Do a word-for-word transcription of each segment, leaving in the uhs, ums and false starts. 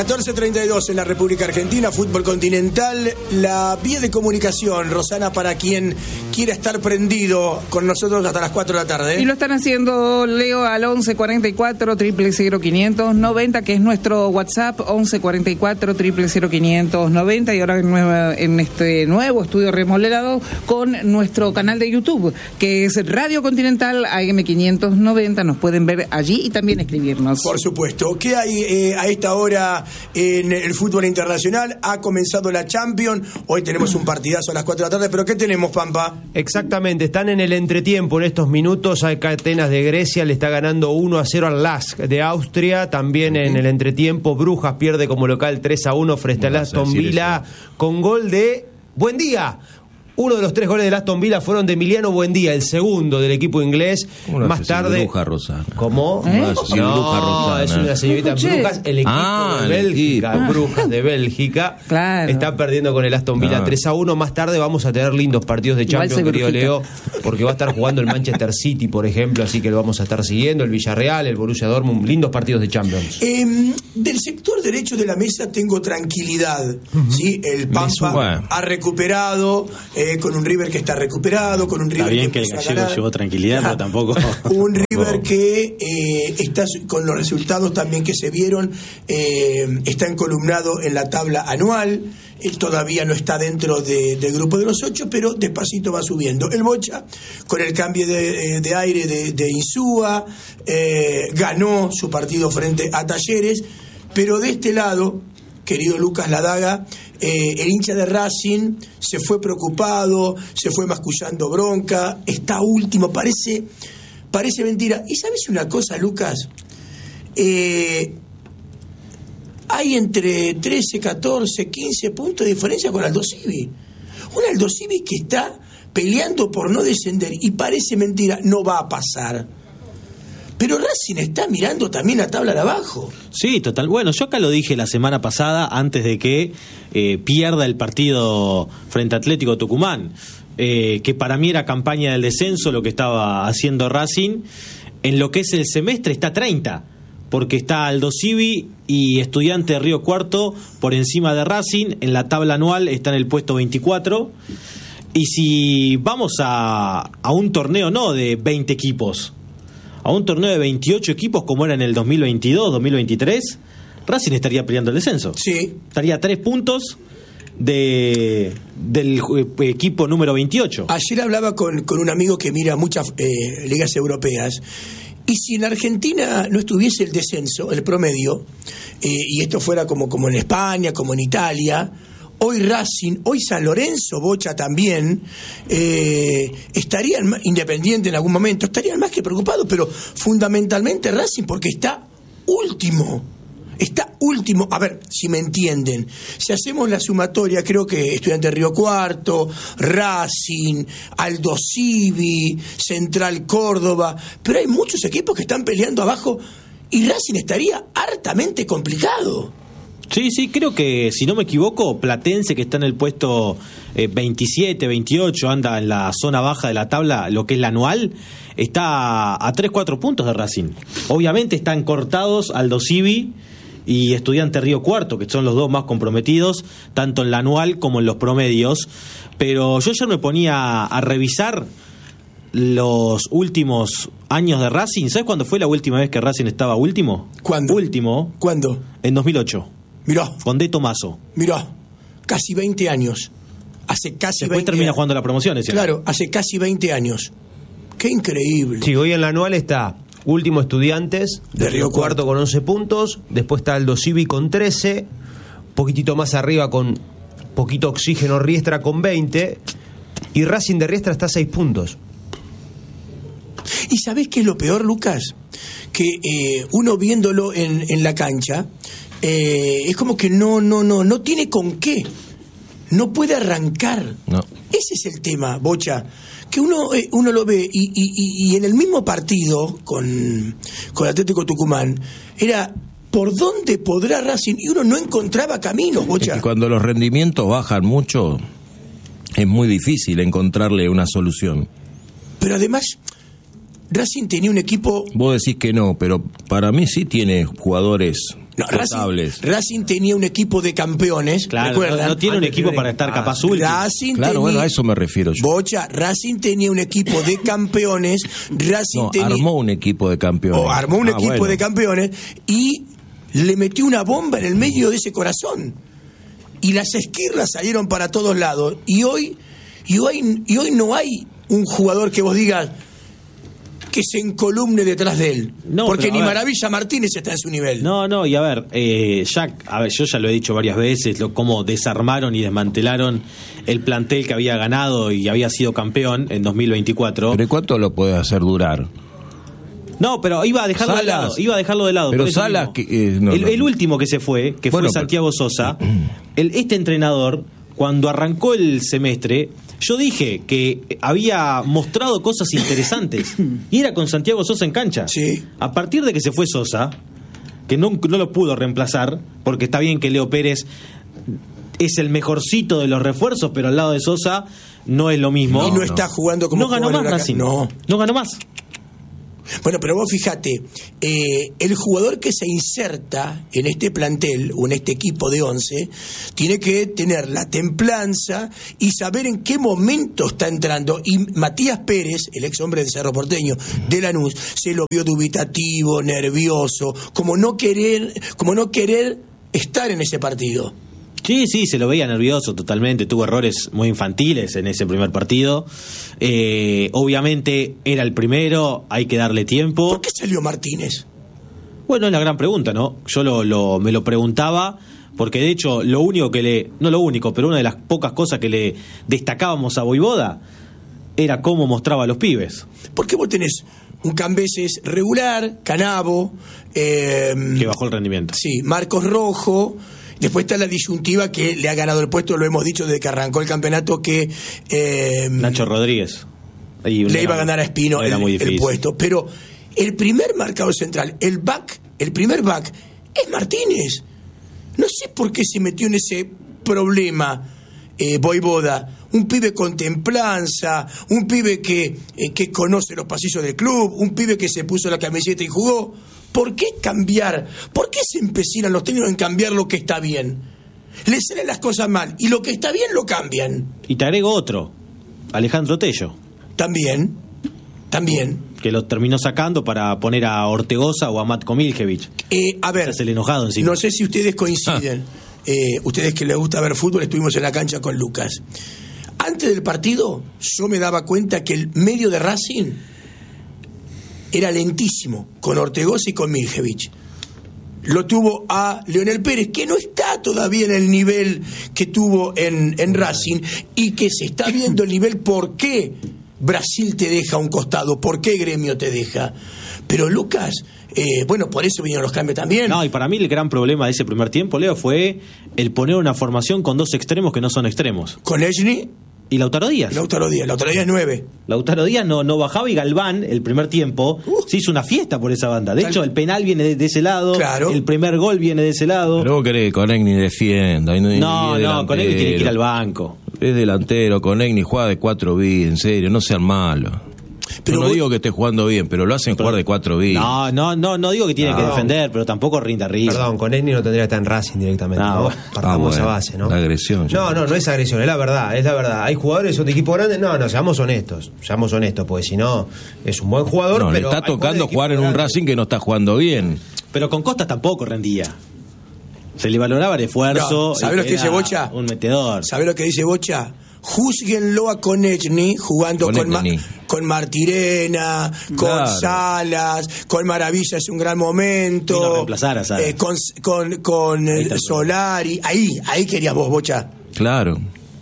catorce treinta y dos en la República Argentina, fútbol continental. La vía de comunicación, Rosana, para quien quiera estar prendido con nosotros hasta las cuatro de la tarde. Y lo están haciendo, Leo, al once cuarenta y cuatro, triple cero quinientos noventa, que es nuestro WhatsApp, once cuarenta y cuatro, triple cero quinientos noventa. Y ahora en, en este nuevo estudio remodelado con nuestro canal de YouTube, que es Radio Continental A M quinientos noventa. Nos pueden ver allí y también escribirnos. Por supuesto. ¿Qué hay eh, a esta hora en el fútbol internacional? Ha comenzado la Champions. Hoy tenemos un partidazo a las cuatro de la tarde. ¿Pero qué tenemos, Pampa? Exactamente. Están en el entretiempo en estos minutos. Atenas de Grecia le está ganando uno a cero al Lask de Austria. También uh-huh. en el entretiempo, Brujas pierde como local tres a uno frente al Aston Villa con gol de Buen Día. Uno de los tres goles del Aston Villa fueron de Emiliano Buendía, el segundo del equipo inglés. Más tarde. Bruja Rosana. ¿Cómo? ¿Eh? No, Bruja Rosana. Es una señorita Brujas, el equipo ah, de Bélgica, equipo. Brujas de Bélgica. Claro. Está perdiendo con el Aston Villa ah. tres a uno. Más tarde vamos a tener lindos partidos de Champions, querido Leo, porque va a estar jugando el Manchester City, por ejemplo, así que lo vamos a estar siguiendo. El Villarreal, el Borussia Dortmund, lindos partidos de Champions. Eh, del sector derecho de la mesa tengo tranquilidad. Uh-huh. ¿Sí? El Pampa bueno. ha recuperado eh, con un River que está recuperado, con un River está bien que, que el gallego llevó tranquilidad, pero tampoco un River que eh, está con los resultados también que se vieron, eh, está encolumnado en la tabla anual. Él todavía no está dentro de, del grupo de los ocho, pero despacito va subiendo. El Bocha, con el cambio de, de aire de, de Insúa, eh, ganó su partido frente a Talleres, pero de este lado, querido Lucas Ladaga, eh, el hincha de Racing se fue preocupado, se fue mascullando bronca, está último, parece, parece mentira. ¿Y sabes una cosa, Lucas? Eh, hay entre trece, catorce, quince puntos de diferencia con Aldo Civi. Un Aldo Civi que está peleando por no descender y parece mentira, no va a pasar. Pero Racing está mirando también la tabla de abajo. Sí, total. Bueno, yo acá lo dije la semana pasada, antes de que eh, pierda el partido frente a Atlético Tucumán, eh, que para mí era campaña del descenso lo que estaba haciendo Racing. En lo que es el semestre está treinta, porque está Aldo Civi y Estudiante de Río Cuarto por encima de Racing. En la tabla anual está en el puesto veinticuatro. Y si vamos a, a un torneo no de veinte equipos, a un torneo de veintiocho equipos como era en el dos mil veintidós, dos mil veintitrés, Racing estaría peleando el descenso. Sí. Estaría a tres puntos de del equipo número veintiocho. Ayer hablaba con, con un amigo que mira muchas eh, ligas europeas, y si en Argentina no estuviese el descenso, el promedio, eh, y esto fuera como, como en España, como en Italia, hoy Racing, hoy San Lorenzo, Bocha también, eh, estarían, Independiente en algún momento, estarían más que preocupados, pero fundamentalmente Racing porque está último, está último. A ver, si me entienden, si hacemos la sumatoria, creo que Estudiante de Río Cuarto, Racing, Aldo Civi, Central Córdoba, pero hay muchos equipos que están peleando abajo y Racing estaría hartamente complicado. Sí, sí, creo que, si no me equivoco, Platense, que está en el puesto eh, veintisiete, veintiocho, anda en la zona baja de la tabla, lo que es la anual, está a tres, cuatro puntos de Racing. Obviamente están cortados Aldo Civi y Estudiante Río Cuarto, que son los dos más comprometidos, tanto en la anual como en los promedios. Pero yo ya me ponía a revisar los últimos años de Racing. ¿Sabes cuándo fue la última vez que Racing estaba último? ¿Cuándo? Último. ¿Cuándo? En dos mil ocho. Mirá. Con De Tomaso. Mirá, casi veinte años. Hace casi Después veinte termina años. jugando la promoción, ¿sí? Claro, hace casi veinte años. Qué increíble. Sí, hoy en la anual está último Estudiantes de, de Río, Río Cuarto con once puntos. Después está Aldo Civi con trece. Poquitito más arriba con poquito oxígeno Riestra con veinte. Y Racing de Riestra está a seis puntos. ¿Y sabés qué es lo peor, Lucas? Que eh, uno viéndolo en, en la cancha, eh, es como que no, no, no, no tiene con qué. No puede arrancar. No. Ese es el tema, Bocha. Que uno eh, uno lo ve y, y, y en el mismo partido con, con Atlético Tucumán era por dónde podrá Racing y uno no encontraba caminos, Bocha. Es que cuando los rendimientos bajan mucho es muy difícil encontrarle una solución. Pero además Racing tenía un equipo... Vos decís que no, pero para mí sí tiene jugadores No, Racing, Racing tenía un equipo de campeones, claro, no, no tiene un equipo para estar capaz último. Racing claro, tenía, bueno, a eso me refiero yo. Bocha, Racing tenía un equipo de campeones, Racing no, tenía, armó un equipo de campeones. O armó un ah, equipo bueno. de campeones y le metió una bomba en el medio de ese corazón. Y las esquirlas salieron para todos lados. Y hoy, y hoy, y hoy no hay un jugador que vos digas que se encolumne detrás de él. No, porque ni ver, Maravilla Martínez está en su nivel. No, no, y a ver, eh, Jack, a ver, yo ya lo he dicho varias veces, lo, cómo desarmaron y desmantelaron el plantel que había ganado y había sido campeón en dos mil veinticuatro. ¿Pero cuánto lo puede hacer durar? No, pero iba a dejarlo Salas, de lado, iba a dejarlo de lado. Pero Salas, que, eh, no, el, no. el último que se fue, que bueno, fue Santiago pero... Sosa, el, este entrenador, cuando arrancó el semestre, yo dije que había mostrado cosas interesantes y era con Santiago Sosa en cancha. Sí. A partir de que se fue Sosa, que no, no lo pudo reemplazar, porque está bien que Leo Pérez es el mejorcito de los refuerzos, pero al lado de Sosa no es lo mismo. Y no, no. está jugando como no ganó más Racing. No. no ganó más. Bueno, pero vos fíjate, eh, el jugador que se inserta en este plantel o en este equipo de once tiene que tener la templanza y saber en qué momento está entrando. Y Matías Pérez, el ex hombre de Cerro Porteño, de Lanús, se lo vio dubitativo, nervioso, como no querer, como no querer estar en ese partido. Sí, sí, se lo veía nervioso totalmente, tuvo errores muy infantiles en ese primer partido. Eh, obviamente era el primero, hay que darle tiempo. ¿Por qué salió Martínez? Bueno, es la gran pregunta, ¿no? Yo lo, lo, me lo preguntaba, porque de hecho lo único que le, no lo único, pero una de las pocas cosas que le destacábamos a Voivoda era cómo mostraba a los pibes. ¿Por qué vos tenés un Cambeses regular, Canavo? Eh, que bajó el rendimiento. Sí, Marcos Rojo. Después está la disyuntiva que le ha ganado el puesto, lo hemos dicho desde que arrancó el campeonato, que eh, Nacho Rodríguez Ahí le era, iba a ganar a Espino el, el puesto. Pero el primer marcador central, el back, el primer back, es Martínez. No sé por qué se metió en ese problema eh, Voivoda. Un pibe con templanza, un pibe que, eh, que conoce los pasillos del club, un pibe que se puso la camiseta y jugó. ¿Por qué cambiar? ¿Por qué se empecinan los técnicos en cambiar lo que está bien? Les salen las cosas mal y lo que está bien lo cambian. Y te agrego otro, Alejandro Tello. También, también. Que lo terminó sacando para poner a Ortegoza o a Matko Miljevic. Eh, a ver, es el enojado encima. No sé si ustedes coinciden. Ah. Eh, ustedes que les gusta ver fútbol, estuvimos en la cancha con Lucas. Antes del partido, yo me daba cuenta que el medio de Racing era lentísimo, con Ortegoza y con Miljevic. Lo tuvo a Leonel Pérez, que no está todavía en el nivel que tuvo en, en Racing, y que se está viendo el nivel por qué Brasil te deja a un costado, por qué Gremio te deja. Pero Lucas, eh, bueno, por eso vinieron los cambios también. No, y para mí el gran problema de ese primer tiempo, Leo, fue el poner una formación con dos extremos que no son extremos. Con Echny y Lautaro Díaz. Lautaro Díaz, Lautaro Díaz nueve. Lautaro Díaz no, no bajaba y Galván, el primer tiempo, uh, se hizo una fiesta por esa banda. De tal... hecho, el penal viene de, de ese lado, claro. El primer gol viene de ese lado. Luego querés que Conegni defienda. Y no, no, no Conegni tiene que ir al banco. Es delantero, Conegni juega de cuatro bis, en serio, no sean malos. Pero no, no digo que esté jugando bien, pero lo hacen pero, jugar de cuatro bis. No, no, no, no digo que tiene no. que defender, pero tampoco rinda risa. Perdón, con Eni no tendría que estar en Racing directamente. No, ¿no? Partamos ah, bueno, a base, ¿no? La agresión. No, no, no es agresión, es la verdad, es la verdad. Hay jugadores de equipo grande, no, no, seamos honestos, seamos honestos, porque si no, es un buen jugador, no, pero le está tocando jugar en un grande. Racing que no está jugando bien. Pero con Costa tampoco rendía. Se le valoraba el esfuerzo. No, ¿sabés lo que dice Bocha? Un metedor. ¿Sabés lo que dice Bocha? Júzguenlo a Konechny jugando con, con, Ma, con Martirena, con claro. Salas, con Maravilla es un gran momento. No reemplazar a Salas. Eh, con con, con eh, Solari. Ahí, ahí querías vos, Bocha. Claro.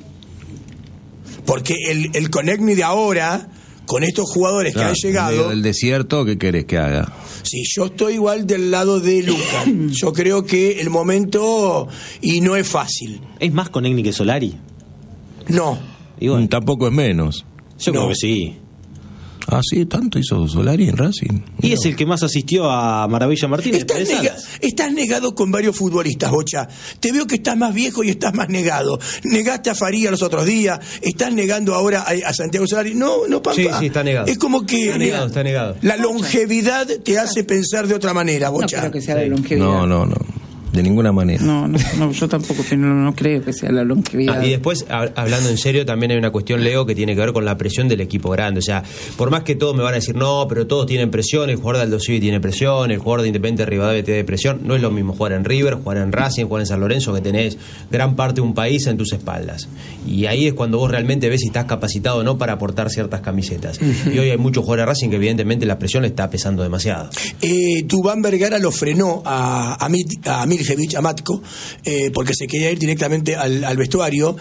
Porque el, el Konechny de ahora, con estos jugadores claro, que han llegado. En medio del desierto, ¿qué querés que haga? Sí, yo estoy igual del lado de Lucas. Yo creo que el momento, y no es fácil. ¿Es más Konechny que Solari? No. Y bueno, tampoco es menos. Yo no. creo que sí. Ah, sí, tanto hizo Solari en Racing. Y no. es el que más asistió a Maravilla Martínez. Estás, nega estás negado con varios futbolistas, Bocha. Te veo que estás más viejo y estás más negado. Negaste a Faría los otros días, estás negando ahora a, a Santiago Solari. No, no, papá. Sí, sí, está negado. Es como que está negado, está negado. La longevidad te hace pensar de otra manera, Bocha. No creo que sea de longevidad. No, no, no. De ninguna manera. No, no, no yo tampoco no, no creo que sea la longevidad. Ah, y después, a, hablando en serio, también hay una cuestión, Leo, que tiene que ver con la presión del equipo grande. O sea, por más que todos me van a decir, no, pero todos tienen presión, el jugador de Aldo Civi tiene presión, el jugador de Independiente Rivadavia tiene presión, no es lo mismo jugar en River, jugar en Racing, jugar en San Lorenzo, que tenés gran parte de un país en tus espaldas. Y ahí es cuando vos realmente ves si estás capacitado o no para aportar ciertas camisetas. Uh-huh. Y hoy hay muchos jugadores de Racing que evidentemente la presión le está pesando demasiado. Eh, Dubán Vergara lo frenó a, a, Mit, a Miljevic, a Matko, eh, porque se quería ir directamente al, al vestuario.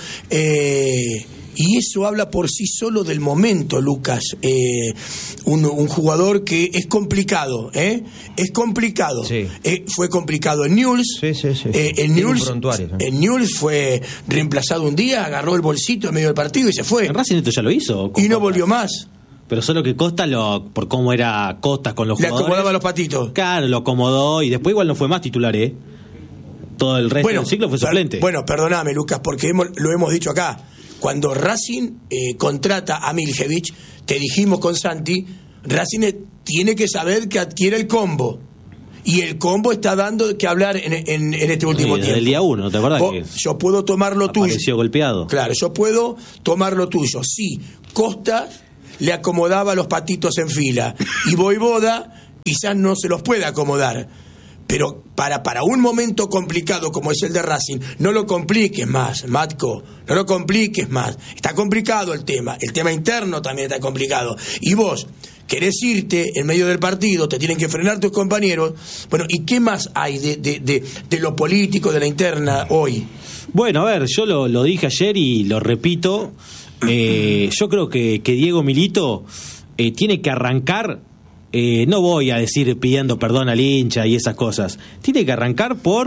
Eh, y eso habla por sí solo del momento, Lucas. Eh, un, un jugador que es complicado, ¿eh? Es complicado. Sí. Eh, fue complicado en Newell's. Sí, sí, sí. Eh, en Newell's, ¿no? en Newell's fue reemplazado un día, agarró el bolsito en medio del partido y se fue. En Racing esto ya lo hizo. Y no volvió más. Pero solo que Costa, lo, por cómo era Costas con los Le jugadores... acomodaba los patitos. Claro, lo acomodó y después igual no fue más titular, ¿eh? Todo el resto bueno, del ciclo fue suplente. Per, bueno, perdóname, Lucas, porque hemos, lo hemos dicho acá. Cuando Racing eh, contrata a Miljevic, te dijimos con Santi, Racing tiene que saber que adquiere el combo. Y el combo está dando que hablar en, en, en este último sí, tiempo. El día uno, ¿te acuerdas? Que yo puedo tomar lo tuyo. Apareció golpeado. Claro, yo puedo tomar lo tuyo. Sí, Costa le acomodaba los patitos en fila. Y Voivoda quizás no se los puede acomodar. Pero para, para un momento complicado como es el de Racing, no lo compliques más, Matko, no lo compliques más. Está complicado el tema, el tema interno también está complicado. Y vos querés irte en medio del partido, te tienen que frenar tus compañeros. Bueno, ¿y qué más hay de, de, de, de lo político, de la interna hoy? Bueno, a ver, yo lo, lo dije ayer y lo repito. Eh, yo creo que, que Diego Milito eh, tiene que arrancar... Eh, no voy a decir pidiendo perdón al hincha y esas cosas. Tiene que arrancar por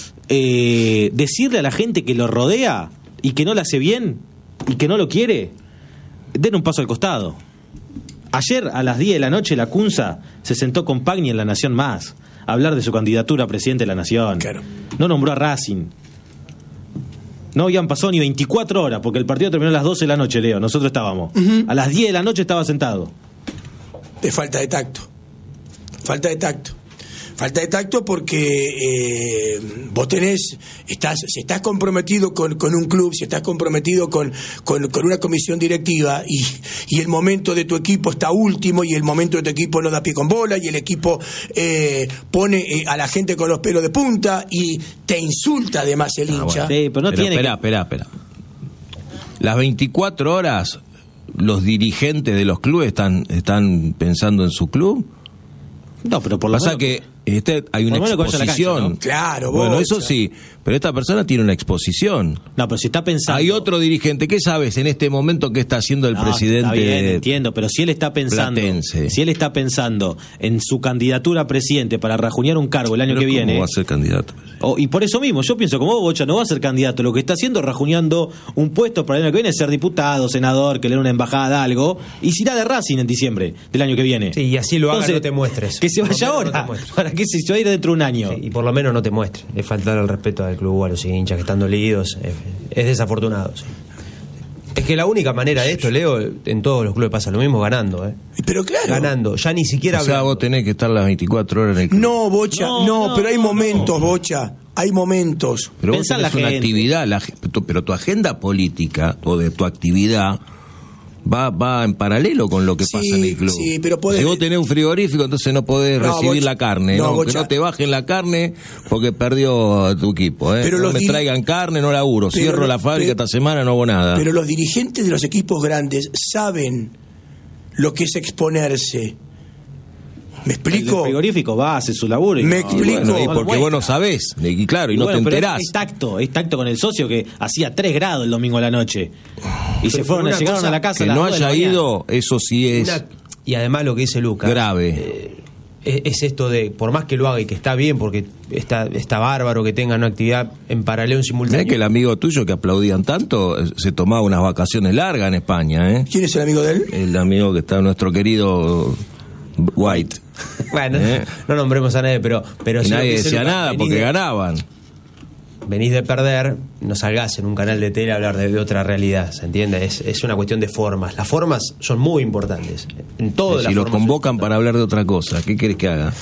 eh, decirle a la gente que lo rodea y que no lo hace bien y que no lo quiere, den un paso al costado. Ayer a las diez de la noche la Cunza se sentó con Pagni en La Nación Más a hablar de su candidatura a presidente de la Nación. Claro. No nombró a Racing. No habían pasado ni veinticuatro horas porque el partido terminó a las doce de la noche, Leo. Nosotros estábamos. Uh-huh. A las diez de la noche estaba sentado. De falta de tacto. Falta de tacto. Falta de tacto porque eh, vos tenés, estás, si estás comprometido con, con un club, si estás comprometido con, con, con una comisión directiva y, y el momento de tu equipo está último y el momento de tu equipo no da pie con bola y el equipo eh, pone eh, a la gente con los pelos de punta y te insulta además el hincha. Ah, bueno. Sí, pero no pero tiene espera, que... espera, espera. Las veinticuatro horas... ¿Los dirigentes de los clubes están están pensando en su club? No, pero por lo pasa menos... que este, hay una exposición. Cancha, ¿no? Claro, bueno, bocha. eso sí, pero esta persona tiene una exposición. No, pero si está pensando... Hay otro dirigente, ¿qué sabes en este momento qué está haciendo el no, presidente? Está bien, entiendo, pero si él está pensando, Platense. si él está pensando en su candidatura a presidente para rajuñar un cargo el año pero que ¿cómo viene... va a ser candidato? Oh, y por eso mismo, yo pienso como vos, Bocha, no va a ser candidato. Lo que está haciendo es rajuñando un puesto para el año que viene, ser diputado, senador, que le dé una embajada, algo, y se irá de Racing en diciembre del año que viene. Sí, y así lo haga, Entonces, no te muestres. Que se vaya ahora. No ¿Para qué se va a ir dentro de un año? Sí, y por lo menos no te muestres. Es faltar al respeto al club, a los hinchas que están dolidos. Es, es desafortunado, sí. Es que la única manera de esto, Leo, en todos los clubes pasa lo mismo, ganando, ¿eh? Pero claro. Ganando, ya ni siquiera... O sea, hablando. vos tenés que estar las veinticuatro horas en el club. No, Bocha, no, No, no, no, pero hay no, momentos, no. Bocha, hay momentos. Pero vos Pensá en la tenés una gente. actividad, la, pero tu agenda política o de tu actividad va va en paralelo con lo que Sí, pasa en el club. sí, pero podés- Si vos tenés un frigorífico, entonces no podés No, recibir Bocha, la carne, no, no, Bocha. que no te bajen la carne porque perdió tu equipo, ¿eh? Pero no los me diri- traigan carne, no laburo, Pero cierro lo- la fábrica pero- esta semana, no hago nada. Pero los dirigentes de los equipos grandes saben lo que es exponerse. ¿Me explico? El frigorífico va, hace su laburo. Y Me no, explico. Bueno, y no lo porque vos no muestra. sabés, y claro, y no Bueno, te pero enterás. Es tacto, es tacto con el socio que hacía tres grados el domingo a la noche. Y se fueron, una llegaron cosa a la casa Que a las no nueve de la haya mañana. ido, eso sí es Una- y además lo que dice Lucas... grave. eh, es, es esto de, por más que lo haga y que está bien, porque está, está bárbaro que tengan una actividad en paralelo, en simultáneo... Mirá que el amigo tuyo que aplaudían tanto eh, se tomaba unas vacaciones largas en España, ¿eh? ¿Quién es el amigo de él? El amigo que está, nuestro querido White. Bueno, ¿Eh? no nombremos a nadie, pero... pero Y si lo nadie que dice decía Lucas, nada venís porque de- ganaban. Venís de perder, no salgás en un canal de tele a hablar de, de otra realidad, ¿se entiende? Es, es una cuestión de formas. Las formas son muy importantes. En todo Si los convocan para hablar de otra cosa, ¿qué querés que haga?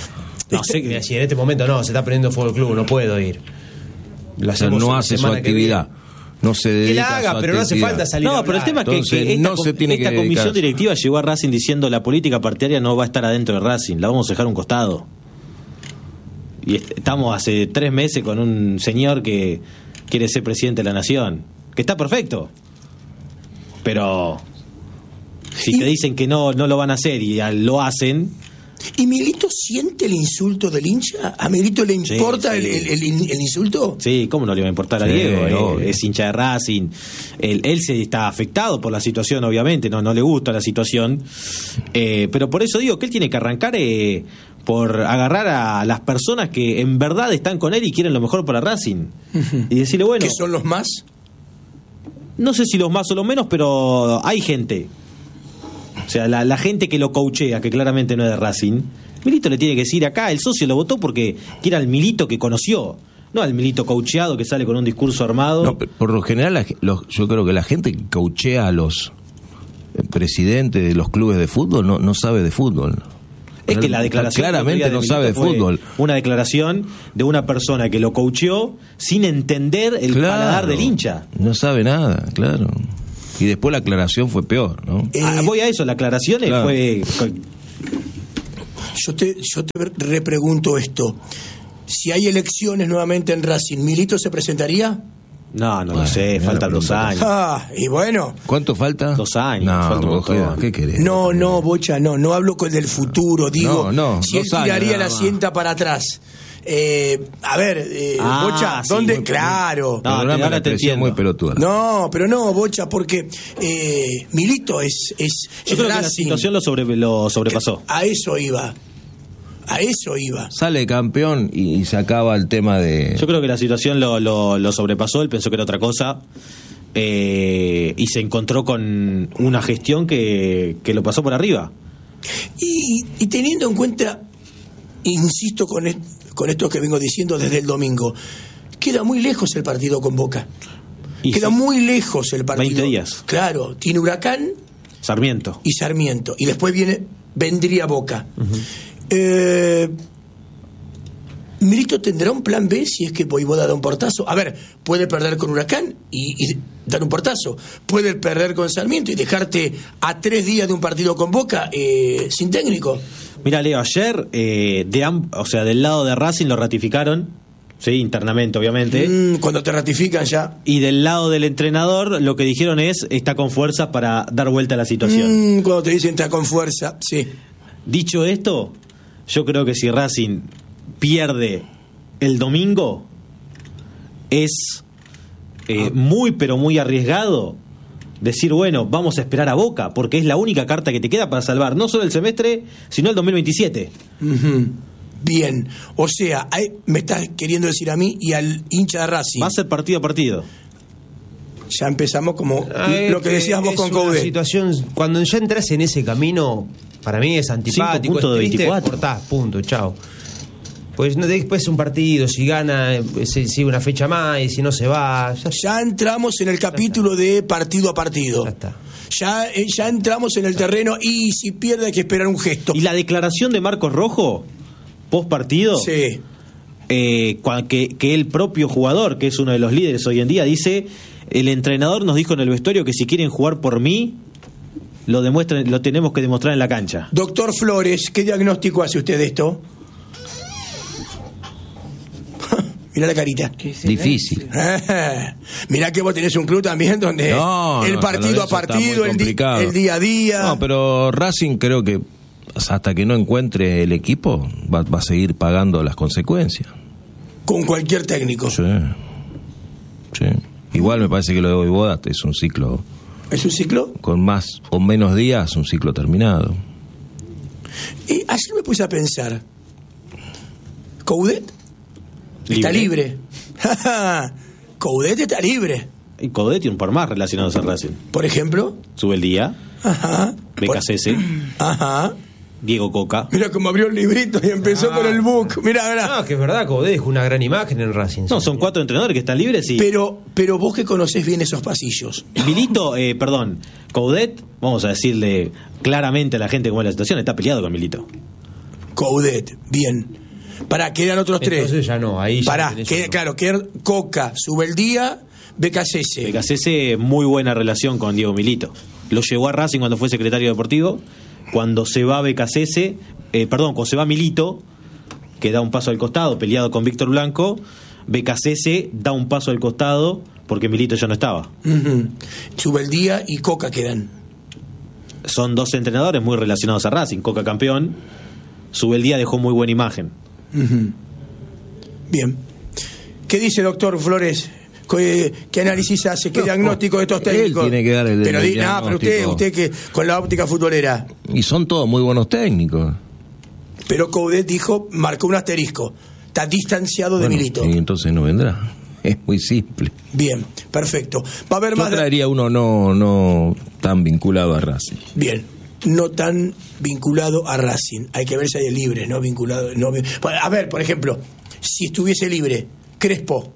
No sé, mira, si en este momento no, se está prendiendo fuego el club, no puedo ir. O sea, no hace su actividad. No se dedica que la haga, a su pero no hace actividad. falta salir. No, pero el tema es que, Entonces, que esta, no se tiene esta que comisión dedicar. directiva llegó a Racing diciendo la política partidaria no va a estar adentro de Racing, la vamos a dejar a un costado. Y est- estamos hace tres meses con un señor que quiere ser presidente de la nación, que está perfecto. Pero si Y- te dicen que no, no lo van a hacer y al- lo hacen, ¿Y Milito siente el insulto del hincha? ¿A Milito le Sí, importa sí. El, el- el in- el insulto? sí, ¿cómo no le va a importar a Sí, Diego? Eh, obvio. es hincha de Racing. Él, él se está afectado por la situación, obviamente, no, no le gusta la situación. Eh, pero por eso digo que él tiene que arrancar eh, por agarrar a las personas que en verdad están con él y quieren lo mejor para Racing. Y decirle, bueno, ¿Que son los más? no sé si los más o los menos, pero hay gente. O sea, la, la gente que lo coachea, que claramente no es de Racing, Milito le tiene que decir acá, el socio lo votó porque quiere al Milito que conoció, no al Milito coacheado que sale con un discurso armado. No, pero por lo general, la ge- los- yo creo que la gente que coachea a los eh, presidentes de los clubes de fútbol no, no sabe de fútbol. Es que la declaración claramente que no Milito sabe de fue fútbol. Una declaración de una persona que lo coacheó sin entender el Claro, paladar del hincha. No sabe nada, claro. Y después la aclaración fue peor, ¿no? Eh, Ah, voy a eso, la aclaración claro. fue... Yo te, yo te repregunto esto. Si hay elecciones nuevamente en Racing, ¿Milito se presentaría? No, no lo Bueno, sé, mira faltan la dos pregunta. años. Ah, y bueno. ¿Cuánto falta? Dos años, No, falta un vos, montón. ¿qué querés? No, no, Bocha, no. No hablo con del futuro. Digo, No, no, si él dos años tiraría nada la más. cinta para atrás. Eh, a ver, eh, Ah, Bocha, sí, ¿dónde? muy- Claro. No, Perdóname, ahora la te expresión entiendo. muy pelotuda. No, pero no, Bocha, porque eh, Milito es, es, Yo es creo que la Racing. situación lo, sobre, lo sobrepasó. A eso iba. A eso iba. Sale campeón y, y se acaba el tema de... Yo creo que la situación lo, lo, lo sobrepasó, él pensó que era otra cosa eh, y se encontró con una gestión que, que lo pasó por arriba. Y, y teniendo en cuenta, insisto con, et- con esto que vengo diciendo desde el domingo, queda muy lejos el partido con Boca. Y queda sí, muy lejos el partido. veinte días. Claro, tiene Huracán Sarmiento. y Sarmiento. Y después viene vendría Boca. Eh, Milito tendrá un plan B si es que Voivoda da un portazo. A ver, puede perder con Huracán y, y dar un portazo. Puede perder con Sarmiento y dejarte a tres días de un partido con Boca eh, sin técnico. Mira, Leo, ayer, eh, de am- o sea, del lado de Racing lo ratificaron, sí, internamente, obviamente. Mm, cuando te ratifican ya. Y del lado del entrenador, lo que dijeron es, está con fuerzas para dar vuelta a la situación. Mm, cuando te dicen está con fuerza, sí. Dicho esto, yo creo que si Racing pierde el domingo, es eh, muy, pero muy arriesgado decir, bueno, vamos a esperar a Boca, porque es la única carta que te queda para salvar, no solo el semestre, sino el dos mil veintisiete. Ujú. Bien. O sea, hay- me estás queriendo decir a mí y al hincha de Racing. Va a ser partido a partido. Ya empezamos como Ah, lo que decías vos es con una Coudet. situación, cuando ya entras en ese camino, para mí es antipático, puntos es de triste, veinticuatro. cortás, punto, chao. Pues no, después un partido, si gana, eh, se sigue una fecha más, y si no se va, ya, Ya entramos en el capítulo de partido a partido. ya está. Ya, eh, ya entramos en el terreno y si pierde hay que esperar un gesto. Y la declaración de Marcos Rojo, post partido, Sí. eh, cua- que, que el propio jugador, que es uno de los líderes hoy en día, dice, el entrenador nos dijo en el vestuario que si quieren jugar por mí, lo demuestren, lo tenemos que demostrar en la cancha. Doctor Flores, ¿qué diagnóstico hace usted de esto? Mirá la carita. Difícil. Mirá que vos tenés un club también donde No, el no, partido pero a eso está partido, muy el, di- complicado. el día a día. No, pero Racing creo que hasta que no encuentre el equipo va, va a seguir pagando las consecuencias. Con cualquier técnico. Sí. Sí. Igual me parece que lo de Voivoda es un ciclo ¿Es un ciclo? con más o menos días, un ciclo terminado. Y ayer me puse a pensar. Coudet está libre. Coudet está libre. Y Coudet tiene un par más relacionados a Racing. Por ejemplo. Sube el día, Ajá. B K C S, Ajá. Diego Coca. Mira cómo abrió el librito y empezó Ah. con el book. Mira, mira. No, que es verdad, Coudet dejó una gran imagen en Racing. No, son cuatro entrenadores que están libres y... Pero, pero vos que conocés bien esos pasillos. Milito, eh, perdón, Coudet, vamos a decirle claramente a la gente cómo es la situación, está peleado con Milito. Coudet, bien. Pará, quedan otros tres. Entonces ya no, ahí ya Pará, queda, no. claro, queda Coca, Subeldía, Becasese. Becasese, muy buena relación con Diego Milito. Lo llevó a Racing cuando fue secretario deportivo. Cuando se va Becasese, eh, perdón, cuando se va Milito, que da un paso al costado, peleado con Víctor Blanco, Becasese da un paso al costado porque Milito ya no estaba. Uh-huh. Subeldía y Coca quedan. Son dos entrenadores muy relacionados a Racing. Coca campeón, Subeldía dejó muy buena imagen. Uh-huh. Bien. ¿Qué dice el doctor Flores? ¿Qué, qué análisis hace? ¿Qué no, diagnóstico de estos técnicos? Él tiene que dar el, pero, el di, nah, pero usted, usted que con la óptica futbolera. Y son todos muy buenos técnicos. Pero Coudet dijo, marcó un asterisco. Está distanciado de bueno, Milito. Y entonces no vendrá. Es muy simple. Bien, perfecto. Va a haber Yo más. traería de... uno no, no tan vinculado a Racing. Bien. No tan vinculado a Racing. Hay que ver si hay libre, no vinculado. No, a ver, por ejemplo, si estuviese libre, Crespo.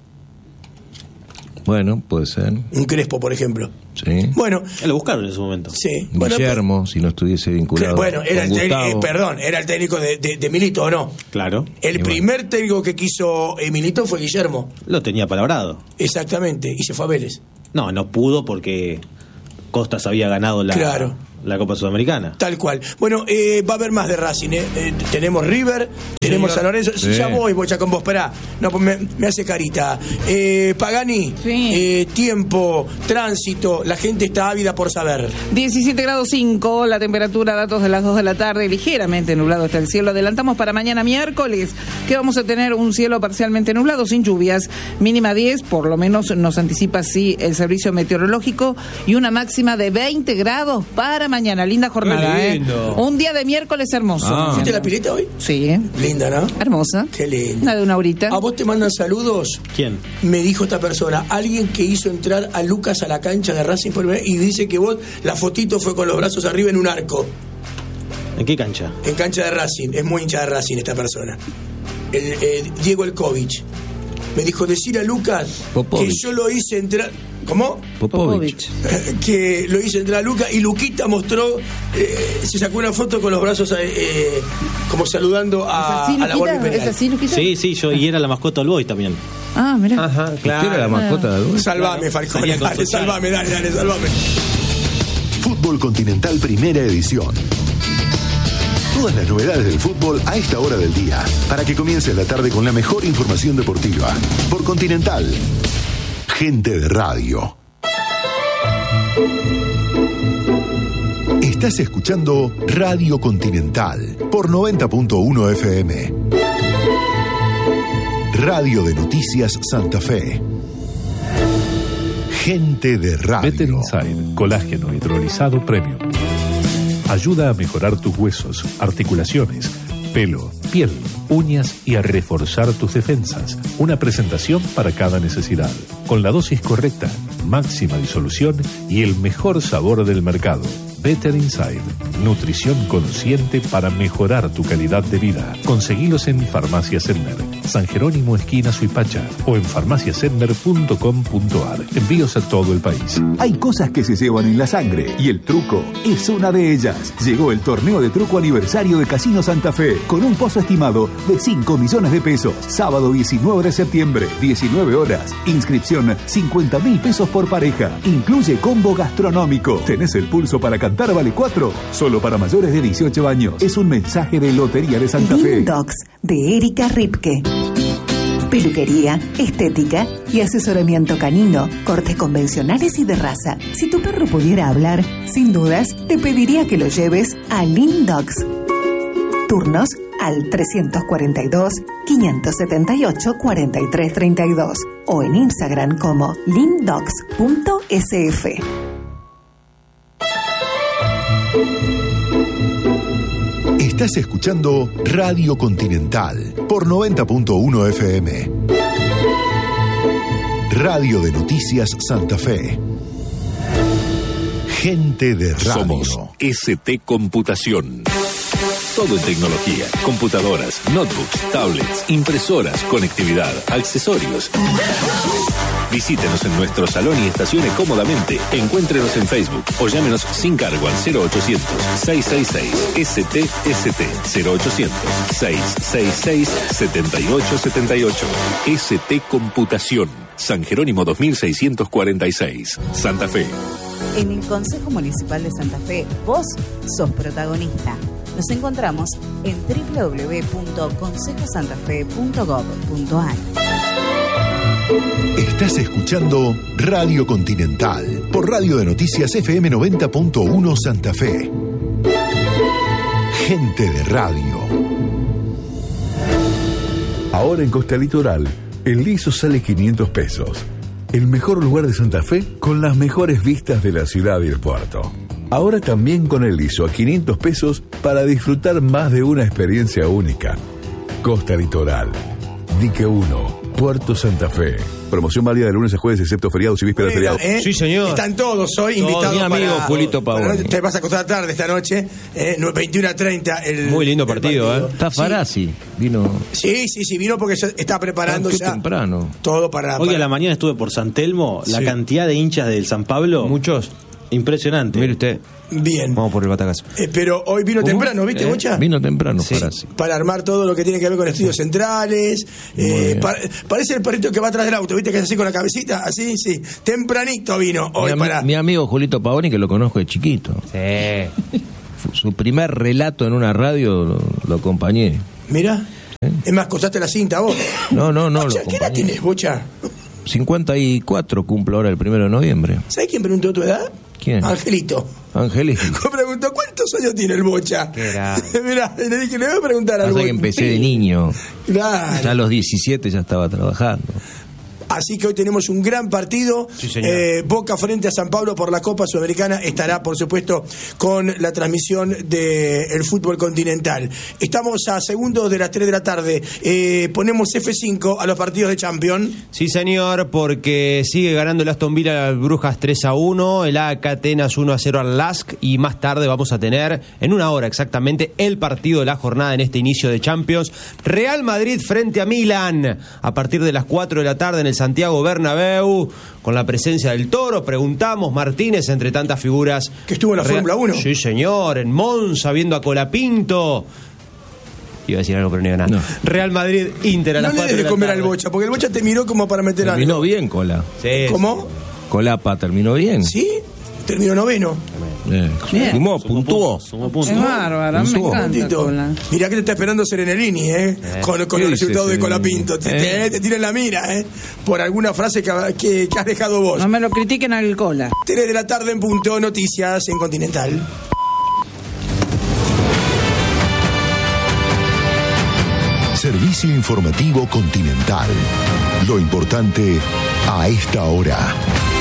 Bueno, puede ser. Un Crespo, por ejemplo. Sí. Bueno. Lo buscaron en ese momento. Sí. Guillermo, bueno, si no estuviese vinculado. Bueno, era el técnico, eh, Gustavo. perdón, era el técnico de, de, de Milito, ¿o no? Claro. El Y primer bueno. técnico que quiso eh, Milito fue Guillermo. Lo tenía palabrado. Exactamente, y se fue a Vélez. No, no pudo porque Costas había ganado la, Claro. la Copa Sudamericana. Tal cual. Bueno, eh, va a haber más de Racing. Eh. Eh, tenemos River, tenemos San Lorenzo. Sí. Ya voy, voy ya con vos. Esperá. No, pues me, me hace carita. Eh, Pagani, Sí. eh, tiempo, tránsito. La gente está ávida por saber. diecisiete grados cinco, la temperatura, datos de las dos de la tarde, ligeramente nublado está el cielo. Adelantamos para mañana miércoles, que vamos a tener un cielo parcialmente nublado, sin lluvias, mínima diez, por lo menos nos anticipa así el servicio meteorológico, y una máxima de veinte grados para mañana. Linda jornada, Qué lindo. ¿eh? Un día de miércoles hermoso. Ah. ¿Fuiste a la pileta hoy? Sí, Linda, ¿no? hermosa. Qué lindo. Una de una horita. A vos te mandan saludos. ¿Quién? Me dijo esta persona, alguien que hizo entrar a Lucas a la cancha de Racing por primera vez, y dice que vos, la fotito fue con los brazos arriba en un arco, ¿En qué cancha? en cancha de Racing. Es muy hincha de Racing esta persona. El, el Diego Elkovich. Me dijo, decir a Lucas Popovich. que yo lo hice entrar... ¿Cómo? Popovich. Que lo hice entrar a Lucas, y Luquita mostró, eh, se sacó una foto con los brazos eh, como saludando ¿Es a, así, a la Volpi Luquita? ¿Es Imperial. así, Luquita? Sí, sí, yo y era la mascota del Boys también. Ah, mira. Ajá, ¿Usted era la mascota de Albuquerque? Salvame, Falcone, Salía con dale, social. salvame, dale, dale, salvame. Fútbol Continental Primera Edición. Todas las novedades del fútbol a esta hora del día, para que comience la tarde con la mejor información deportiva. Por Continental. Gente de radio. Estás escuchando Radio Continental por noventa punto uno F M. Radio de Noticias Santa Fe. Gente de radio. Better Inside, colágeno hidrolizado premium. Ayuda a mejorar tus huesos, articulaciones, pelo, piel, uñas y a reforzar tus defensas. Una presentación para cada necesidad. Con la dosis correcta, máxima disolución y el mejor sabor del mercado. Better Inside, nutrición consciente para mejorar tu calidad de vida. Conseguilos en Farmacia Sender, San Jerónimo esquina Suipacha, o en farmacia sender punto com punto ar. Envíos a todo el país. Hay cosas que se llevan en la sangre y el truco es una de ellas. Llegó el torneo de truco aniversario de Casino Santa Fe con un pozo estimado de cinco millones de pesos. Sábado diecinueve de septiembre, diecinueve horas. Inscripción cincuenta mil pesos por pareja. Incluye combo gastronómico. ¿Tenés el pulso para cantar? Vale cuatro. Solo para mayores de dieciocho años. Es un mensaje de Lotería de Santa Fe. Lindox de Erika Ripke. Peluquería, estética y asesoramiento canino, cortes convencionales y de raza. Si tu perro pudiera hablar, sin dudas, te pediría que lo lleves a Lindox. Turnos al trescientos cuarenta y dos, quinientos setenta y ocho, cuarenta y tres treinta y dos o en Instagram como lindox punto s f. Estás escuchando Radio Continental por noventa punto uno F M. Radio de Noticias Santa Fe. Gente de radio. Somos S T Computación. Todo en tecnología, computadoras, notebooks, tablets, impresoras, conectividad, accesorios. Visítenos en nuestro salón y estacione cómodamente. Encuéntrenos en Facebook o llámenos sin cargo al cero ochocientos, seiscientos sesenta y seis, S T S T, cero ochocientos, seiscientos sesenta y seis, setenta y ocho setenta y ocho. S T Computación, San Jerónimo dos mil seiscientos cuarenta y seis, Santa Fe. En el Consejo Municipal de Santa Fe, vos sos protagonista. Nos encontramos en doble u doble u doble u punto consejo santa fe punto gob punto a r. Estás escuchando Radio Continental por Radio de Noticias F M noventa punto uno Santa Fe. Gente de radio. Ahora en Costa Litoral, el liso sale quinientos pesos. El mejor lugar de Santa Fe con las mejores vistas de la ciudad y el puerto. Ahora también con el liso a quinientos pesos para disfrutar más de una experiencia única. Costa Litoral, Dique uno, Puerto Santa Fe. Promoción válida de lunes a jueves, excepto feriados y vísperas de feriados. ¿Eh? Sí, señor. Están todos hoy Todo invitados mi amigo para, Julito Pavone. para- te vas a acostar tarde esta noche, eh, veintiuno a treinta. El, Muy lindo el partido, ¿eh? Está Farasi, vino. Sí, sí, sí, vino porque ya está preparando Qué ya temprano. todo para... Hoy para- a la mañana estuve por San Telmo, la Sí. cantidad de hinchas del San Pablo. Muchos. Impresionante. Mire usted. Bien. Vamos por el batacazo. Eh, pero hoy vino temprano, ¿viste, ¿Eh? Bocha? Vino temprano, Sí. Farasi. Para armar todo lo que tiene que ver con estudios centrales. Eh, bien. pa- parece el perrito que va atrás del auto, ¿viste? Que es así con la cabecita, así, sí. Tempranito vino hoy Mi, ami- para... mi amigo Julito Pavoni, que lo conozco de chiquito. Sí. Fu- Su primer relato en una radio lo, lo acompañé. Mira. Es más, cortaste la cinta vos. No, no, no. Bocha, lo ¿qué edad acompañé. tenés, Bocha? cincuenta y cuatro cumplo ahora el primero de noviembre. ¿Sabés quién preguntó tu edad? ¿Quién? Angelito. Angelito. Me preguntó, ¿cuántos años tiene el Bocha? Qué grave. Mirá, le dije, le voy a preguntar al Pasa Bocha. que empecé de niño. Claro. Ya a los diecisiete ya estaba trabajando. Así que hoy tenemos un gran partido. Sí, señor. Eh, Boca frente a San Pablo por la Copa Sudamericana. Estará, por supuesto, con la transmisión del fútbol continental. Estamos a segundos de las tres de la tarde. Eh, ponemos F cinco a los partidos de Champions. Sí, señor, porque sigue ganando el Aston Villa al Brujas tres a uno, el A K Atenas uno a cero al Lask, y más tarde vamos a tener, en una hora exactamente, el partido de la jornada en este inicio de Champions. Real Madrid frente a Milan, a partir de las cuatro de la tarde en el Santiago Bernabéu, con la presencia del Toro. Preguntamos, Martínez, entre tantas figuras. Que estuvo en la Fórmula uno. Sí, señor, en Monza, viendo a Colapinto. Iba a decir algo, pero no iba a nada. No. Real Madrid, Inter a No las le cuatro des de de la comer tarde. al Bocha, porque el Bocha te miró como para meter Terminó algo. bien, Cola. Sí, ¿Cómo? Colapa terminó bien. ¿Sí? Terminó noveno. Eh, Bien. Sumó, puntuó. Sumó puntos. Es bárbaro, me Puntuó. encanta. Tito. Cola. Mirá que te está esperando Serenelini, ¿eh? Con, con los ¿Qué resultados dice de Colapinto. Te, Serenelini? te, te tiran la mira, ¿eh? Por alguna frase que, que, que has dejado vos. No me lo critiquen al Cola. tres de la tarde en punto, noticias en Continental. Servicio informativo Continental. Lo importante a esta hora.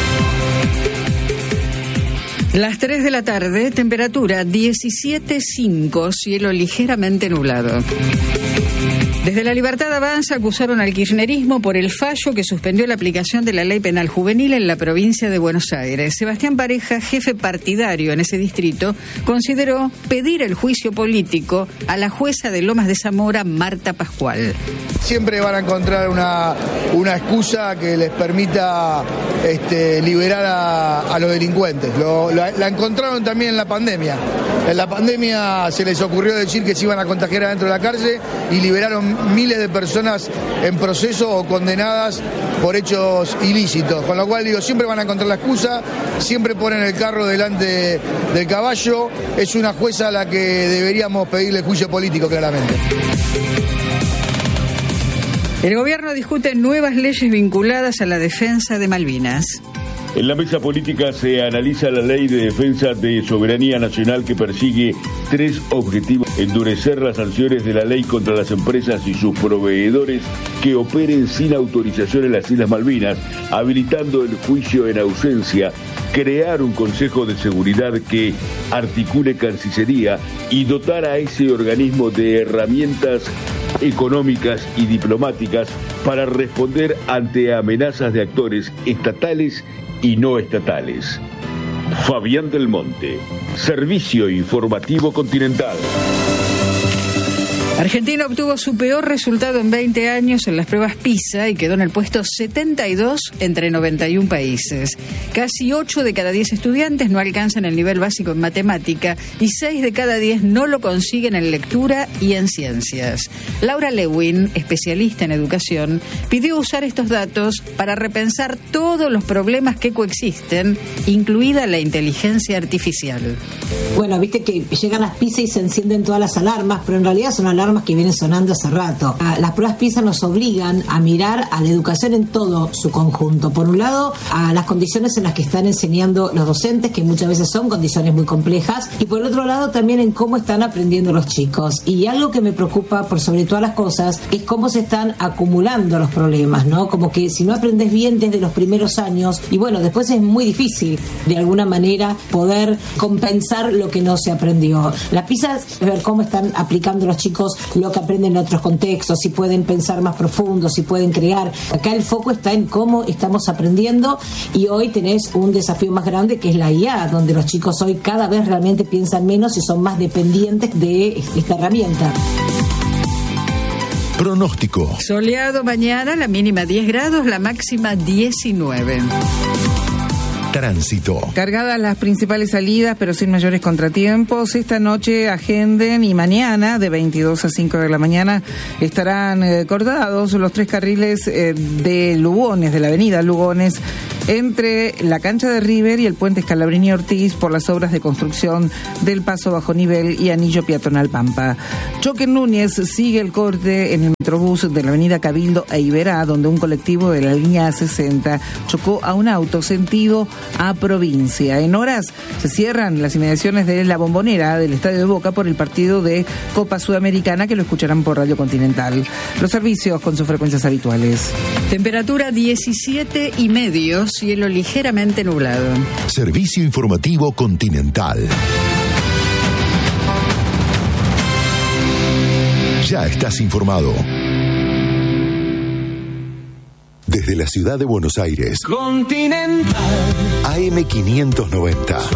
Las tres de la tarde, temperatura diecisiete punto cinco, cielo ligeramente nublado. Desde La Libertad Avanza acusaron al kirchnerismo por el fallo que suspendió la aplicación de la ley penal juvenil en la provincia de Buenos Aires. Sebastián Pareja, jefe partidario en ese distrito, consideró pedir el juicio político a la jueza de Lomas de Zamora, Marta Pascual. Siempre van a encontrar una, una excusa que les permita este, liberar a, a los delincuentes. Lo, la, la encontraron también en la pandemia. En la pandemia se les ocurrió decir que se iban a contagiar adentro de la cárcel y liberaron miles de personas en proceso o condenadas por hechos ilícitos. Con lo cual digo, siempre van a encontrar la excusa, siempre ponen el carro delante del caballo. Es una jueza a la que deberíamos pedirle juicio político, claramente. El gobierno discute nuevas leyes vinculadas a la defensa de Malvinas. En la mesa política se analiza la ley de defensa de soberanía nacional que persigue tres objetivos: endurecer las sanciones de la ley contra las empresas y sus proveedores que operen sin autorización en las Islas Malvinas, habilitando el juicio en ausencia, crear un Consejo de Seguridad que articule Cancillería y dotar a ese organismo de herramientas económicas y diplomáticas para responder ante amenazas de actores estatales y no estatales. Fabián del Monte, Servicio Informativo Continental. Argentina obtuvo su peor resultado en veinte años en las pruebas PISA y quedó en el puesto setenta y dos entre noventa y uno países. Casi ocho de cada diez estudiantes no alcanzan el nivel básico en matemática y seis de cada diez no lo consiguen en lectura y en ciencias. Laura Lewin, especialista en educación, pidió usar estos datos para repensar todos los problemas que coexisten, incluida la inteligencia artificial. Bueno, viste que llegan las PISA y se encienden todas las alarmas, pero en realidad son alarmas que vienen sonando hace rato. Las pruebas PISA nos obligan a mirar a la educación en todo su conjunto. Por un lado, a las condiciones en las que están enseñando los docentes, que muchas veces son condiciones muy complejas, y por otro lado también en cómo están aprendiendo los chicos. Y algo que me preocupa por sobre todas las cosas es cómo se están acumulando los problemas, ¿no? Como que si no aprendes bien desde los primeros años, y bueno, después es muy difícil de alguna manera poder compensar lo que no se aprendió. La PISA es ver cómo están aplicando los chicos lo que aprenden en otros contextos, si pueden pensar más profundo, si pueden crear. Acá el foco está en cómo estamos aprendiendo, y hoy tenés un desafío más grande que es la I A, donde los chicos hoy cada vez realmente piensan menos y son más dependientes de esta herramienta. Pronóstico. Soleado mañana, la mínima diez grados, la máxima diecinueve. Tránsito. Cargadas las principales salidas, pero sin mayores contratiempos. Esta noche agenden y mañana, de veintidós a cinco de la mañana, estarán eh, cortados los tres carriles eh, de Lugones, de la avenida Lugones, entre la cancha de River y el puente Scalabrini Ortiz por las obras de construcción del paso bajo nivel y anillo peatonal Pampa. Choque en Núñez sigue el corte en el Metrobús de la avenida Cabildo e Iberá, donde un colectivo de la línea sesenta chocó a un auto sentido a provincia. En horas se cierran las inmediaciones de la Bombonera del Estadio de Boca por el partido de Copa Sudamericana, que lo escucharán por Radio Continental. Los servicios con sus frecuencias habituales. Temperatura diecisiete y medio, cielo ligeramente nublado. Servicio informativo Continental. Ya estás informado. Desde la ciudad de Buenos Aires, Continental. A M quinientos noventa.